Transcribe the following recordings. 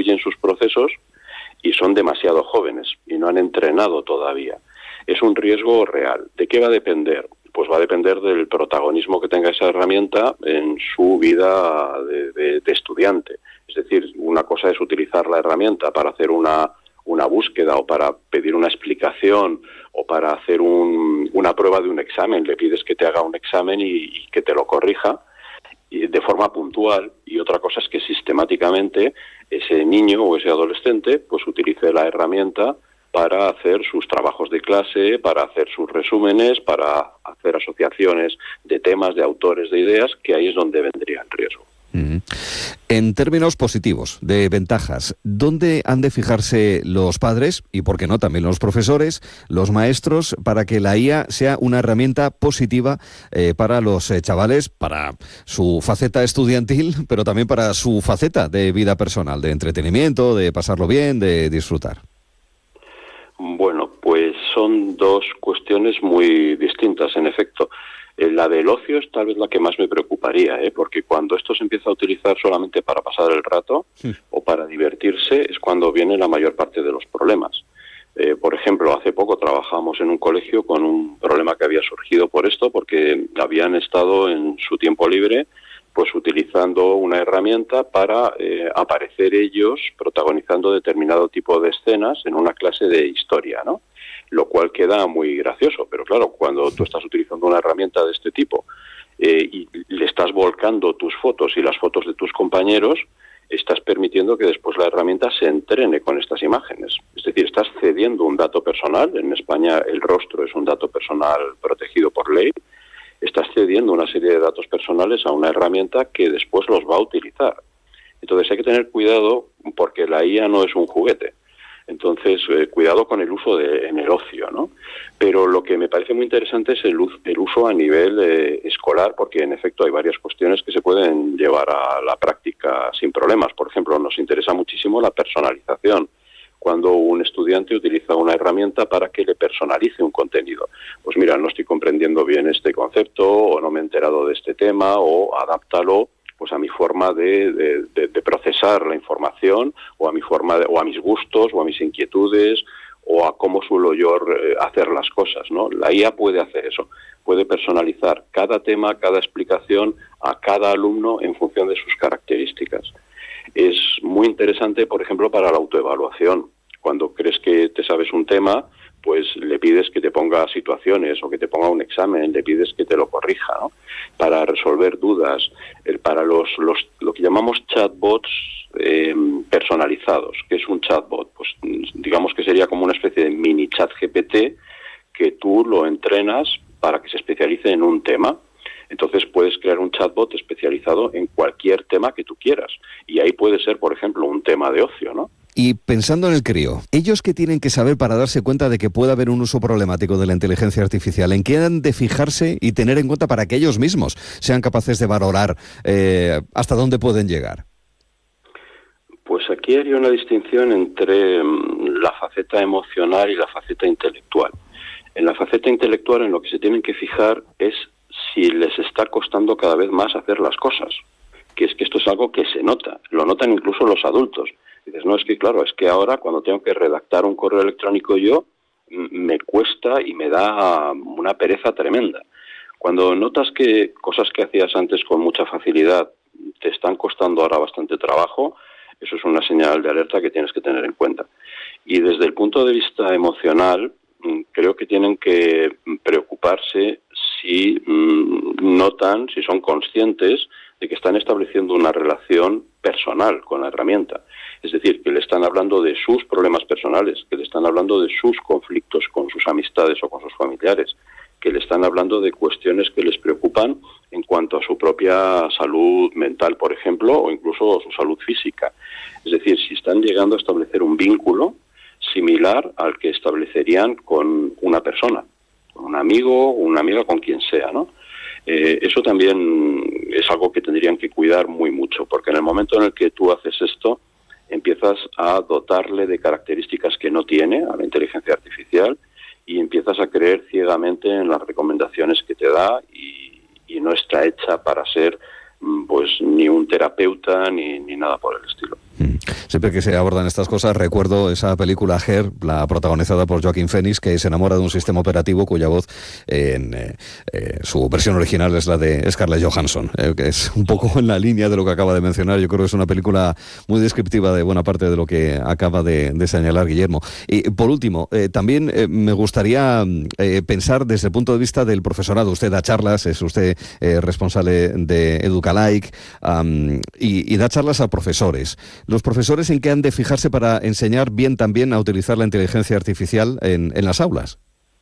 fluyen sus procesos y son demasiado jóvenes y no han entrenado todavía. Es un riesgo real. ¿De qué va a depender? Pues va a depender del protagonismo que tenga esa herramienta en su vida de estudiante. Es decir, una cosa es utilizar la herramienta para hacer una búsqueda o para pedir una explicación o para hacer una prueba de un examen. Le pides que te haga un examen y que te lo corrija y de forma puntual, y otra cosa es que sistemáticamente ese niño o ese adolescente pues utilice la herramienta para hacer sus trabajos de clase, para hacer sus resúmenes, para hacer asociaciones de temas, de autores, de ideas, que ahí es donde vendría el riesgo. En términos positivos, de ventajas, ¿dónde han de fijarse los padres, y por qué no también los profesores, los maestros, para que la IA sea una herramienta positiva para los chavales, para su faceta estudiantil, pero también para su faceta de vida personal, de entretenimiento, de pasarlo bien, de disfrutar? Bueno, pues son dos cuestiones muy distintas, en efecto. La del ocio es tal vez la que más me preocuparía, porque cuando esto se empieza a utilizar solamente para pasar el rato o para divertirse es cuando viene la mayor parte de los problemas. Por ejemplo, hace poco trabajamos en un colegio con un problema que había surgido por esto, porque habían estado en su tiempo libre pues utilizando una herramienta para aparecer ellos protagonizando determinado tipo de escenas en una clase de historia, ¿no? Lo cual queda muy gracioso, pero claro, cuando tú estás utilizando una herramienta de este tipo y le estás volcando tus fotos y las fotos de tus compañeros, estás permitiendo que después la herramienta se entrene con estas imágenes. Es decir, estás cediendo un dato personal. En España el rostro es un dato personal protegido por ley. Estás cediendo una serie de datos personales a una herramienta que después los va a utilizar. Entonces hay que tener cuidado porque la IA no es un juguete. Entonces, cuidado con el uso en el ocio, ¿no? Pero lo que me parece muy interesante es el uso a nivel escolar, porque en efecto hay varias cuestiones que se pueden llevar a la práctica sin problemas. Por ejemplo, nos interesa muchísimo la personalización. Cuando un estudiante utiliza una herramienta para que le personalice un contenido. Pues mira, no estoy comprendiendo bien este concepto, o no me he enterado de este tema, o adáptalo pues a mi forma de procesar la información, o a mi forma o a mis gustos, o a mis inquietudes, o a cómo suelo yo hacer las cosas, ¿no? La IA puede hacer eso, puede personalizar cada tema, cada explicación a cada alumno en función de sus características. Es muy interesante, por ejemplo, para la autoevaluación. Cuando crees que te sabes un tema, pues le pides que te ponga situaciones o que te ponga un examen, le pides que te lo corrija, ¿no? Para resolver dudas, para lo que llamamos chatbots personalizados. ¿Qué es un chatbot? Pues digamos que sería como una especie de mini chat GPT que tú lo entrenas para que se especialice en un tema. Entonces puedes crear un chatbot especializado en cualquier tema que tú quieras. Y ahí puede ser, por ejemplo, un tema de ocio, ¿no? Y pensando en el crío, ¿ellos qué tienen que saber para darse cuenta de que puede haber un uso problemático de la inteligencia artificial? ¿En qué han de fijarse y tener en cuenta para que ellos mismos sean capaces de valorar hasta dónde pueden llegar? Pues aquí haría una distinción entre la faceta emocional y la faceta intelectual. En la faceta intelectual, en lo que se tienen que fijar es si les está costando cada vez más hacer las cosas. Que es que esto es algo que se nota, lo notan incluso los adultos. Dices, no, es que claro, es que ahora cuando tengo que redactar un correo electrónico yo, me cuesta y me da una pereza tremenda. Cuando notas que cosas que hacías antes con mucha facilidad te están costando ahora bastante trabajo, eso es una señal de alerta que tienes que tener en cuenta. Y desde el punto de vista emocional, creo que tienen que preocuparse si notan, si son conscientes de que están estableciendo una relación personal con la herramienta. Es decir, que le están hablando de sus problemas personales, que le están hablando de sus conflictos con sus amistades o con sus familiares, que le están hablando de cuestiones que les preocupan en cuanto a su propia salud mental, por ejemplo, o incluso su salud física. Es decir, si están llegando a establecer un vínculo similar al que establecerían con una persona, con un amigo o una amiga, con quien sea, ¿no? Eso también es algo que tendrían que cuidar muy mucho, porque en el momento en el que tú haces esto, empiezas a dotarle de características que no tiene a la inteligencia artificial y empiezas a creer ciegamente en las recomendaciones que te da y no está hecha para ser pues ni un terapeuta ni nada por el estilo. Siempre que se abordan estas cosas, recuerdo esa película Her, la protagonizada por Joaquin Phoenix, que se enamora de un sistema operativo cuya voz en su versión original es la de Scarlett Johansson, que es un poco en la línea de lo que acaba de mencionar. Yo creo que es una película muy descriptiva de buena parte de lo que acaba de señalar Guillermo. Y por último, también me gustaría pensar desde el punto de vista del profesorado. Usted da charlas, es usted responsable de Educalike y da charlas a profesores. ¿Los profesores en qué han de fijarse para enseñar bien también a utilizar la inteligencia artificial en las aulas?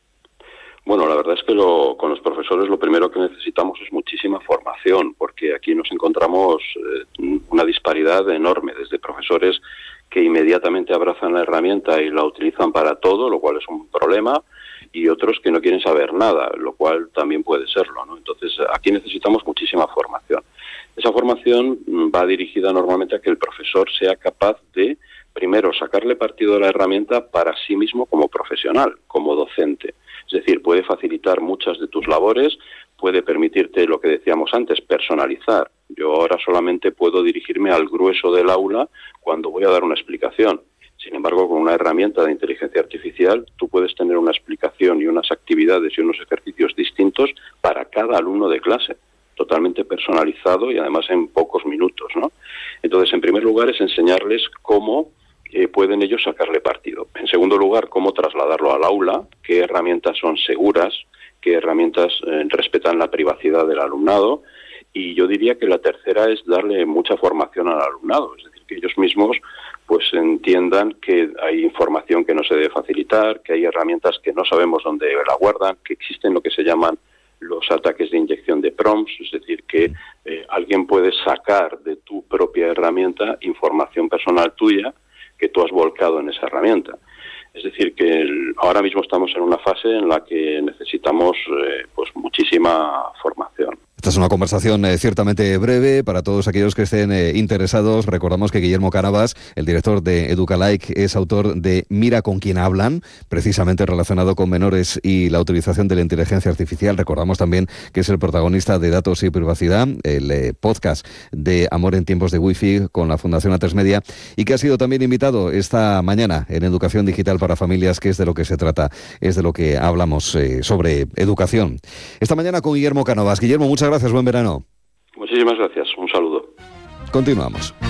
Bueno, la verdad es que con los profesores lo primero que necesitamos es muchísima formación, porque aquí nos encontramos una disparidad enorme, desde profesores que inmediatamente abrazan la herramienta y la utilizan para todo, lo cual es un problema, y otros que no quieren saber nada, lo cual también puede serlo, ¿no? Entonces, aquí necesitamos muchísima formación. Esa formación va dirigida normalmente a que el profesor sea capaz de, primero, sacarle partido de la herramienta para sí mismo como profesional, como docente. Es decir, puede facilitar muchas de tus labores, puede permitirte lo que decíamos antes, personalizar. Yo ahora solamente puedo dirigirme al grueso del aula cuando voy a dar una explicación. Sin embargo, con una herramienta de inteligencia artificial, tú puedes tener una explicación y unas actividades y unos ejercicios distintos para cada alumno de clase, totalmente personalizado y además en pocos minutos, ¿no? Entonces, en primer lugar, es enseñarles cómo pueden ellos sacarle partido. En segundo lugar, cómo trasladarlo al aula, qué herramientas son seguras, qué herramientas respetan la privacidad del alumnado. Y yo diría que la tercera es darle mucha formación al alumnado, es decir, que ellos mismos pues entiendan que hay información que no se debe facilitar, que hay herramientas que no sabemos dónde la guardan, que existen lo que se llaman los ataques de inyección de prompts, es decir, que alguien puede sacar de tu propia herramienta información personal tuya que tú has volcado en esa herramienta. Es decir, que ahora mismo estamos en una fase en la que necesitamos pues muchísima formación. Esta es una conversación ciertamente breve para todos aquellos que estén interesados. Recordamos que Guillermo Cánovas, el director de Educalike, es autor de Mira con quién hablan, precisamente relacionado con menores y la utilización de la inteligencia artificial. Recordamos también que es el protagonista de Datos y Privacidad, el podcast de Amor en tiempos de Wi-Fi con la Fundación A3 Media, y que ha sido también invitado esta mañana en Educación Digital para Familias, que es de lo que se trata, es de lo que hablamos sobre educación. Esta mañana con Guillermo Cánovas. Guillermo, muchas gracias, buen verano. Muchísimas gracias, un saludo. Continuamos.